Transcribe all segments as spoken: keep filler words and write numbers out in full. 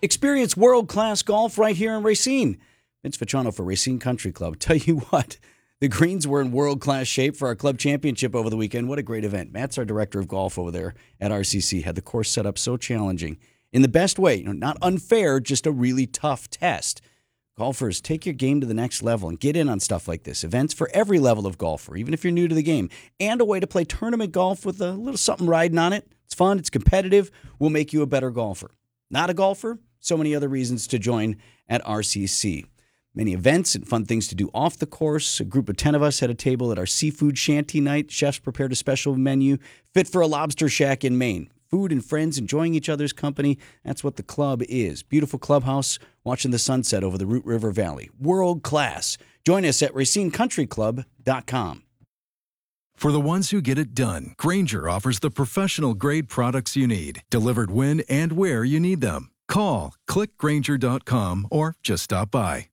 Experience world-class golf right here in Racine. Vince Vitrano for Racine Country Club. Tell you what, the greens were in world-class shape for our club championship over the weekend. What a great event. Matt's our director of golf over there at R C C. Had the course set up so challenging. In the best way, you know, not unfair, just a really tough test. Golfers, take your game to the next level and get in on stuff like this. Events for every level of golfer, even if you're new to the game. And a way to play tournament golf with a little something riding on it. It's fun, it's competitive, will make you a better golfer. Not a golfer? So many other reasons to join at R C C. Many events and fun things to do off the course. A group of ten of us had a table at our seafood shanty night. Chefs prepared a special menu fit for a lobster shack in Maine. Food and friends enjoying each other's company. That's what the club is. Beautiful clubhouse watching the sunset over the Root River Valley. World class. Join us at racine country club dot com. For the ones who get it done, Grainger offers the professional-grade products you need, delivered when and where you need them. Call, click grainger dot com, or just stop by.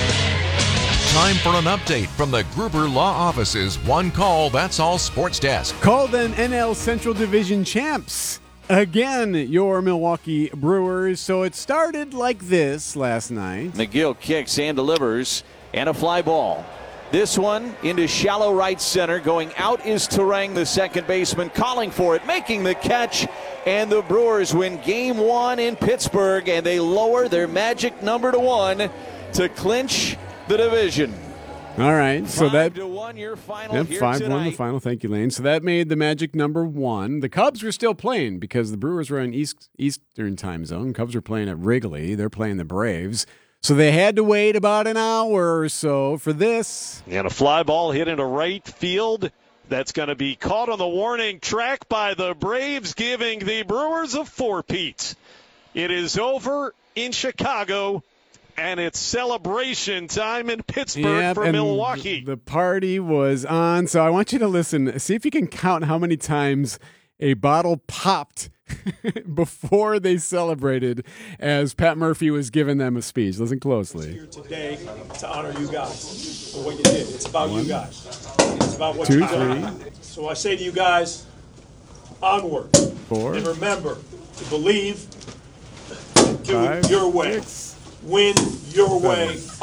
Time for an update from the Gruber Law Office's One Call, That's All Sports Desk. Call them N L Central Division champs. Again, your Milwaukee Brewers. So it started like this last night. McGill kicks and delivers, and a fly ball. This one into shallow right center. Going out is Terang, the second baseman, calling for it, making the catch. And the Brewers win game one in Pittsburgh, and they lower their magic number to one to clinch the division. All right, so five that to one, your final yep, here five tonight. one the final. Thank you, Lane. So that made the magic number one. The Cubs were still playing because the Brewers were in East Eastern time zone. Cubs were playing at Wrigley. They're playing the Braves. So they had to wait about an hour or so for this. And a fly ball hit into right field. That's going to be caught on the warning track by the Braves, giving the Brewers a four-peat. It is over in Chicago, and it's celebration time in Pittsburgh Yep, for and Milwaukee. The party was on. So I want you to listen. See if you can count how many times a bottle popped before they celebrated as Pat Murphy was giving them a speech. Listen closely. Here today to honor you guys for what you did. It's about One, you guys. It's about what two, you done. three. So I say to you guys, onward. Four. And remember to believe, do Five, it your way. six, Win your seven. way.